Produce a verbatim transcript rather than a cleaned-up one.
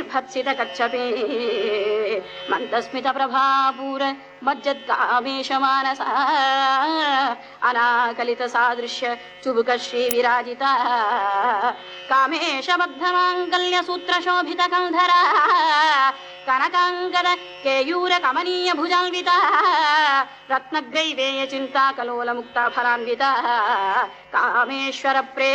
निर्भत्सित कच्छपे मन्दस्मित प्रभापूर मज्जद्कामेश मानसा अनाकलित सादृश्य चुबुक श्री विराजिता कामेश बद्धमाङ्गल्य सूत्र शोभित कन्धरा कनकाङ्गद केयूर कमनीय भुजान्विता रत्नग्रैवेय चिन्ता कलोल मुक्ता फलान्विता कामेश्वर प्रेम